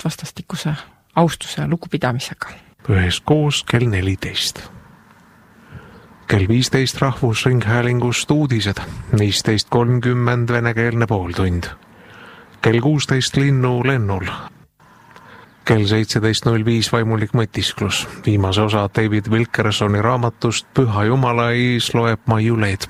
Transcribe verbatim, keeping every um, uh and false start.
vastastikuse austuse ja lugupidamisega. Üheskoos kell neliteist. Kell viisteist Rahvusringhäälingust uudised, viisteist kolmkümmend venekeelne pooltund. Kell kuusteist Linnu lennul. Kell seitseteist null viis vaimulik mõtisklus. Viimase osa David Wilkersoni raamatust Püha Jumala ees loeb Maiu Leetmaa.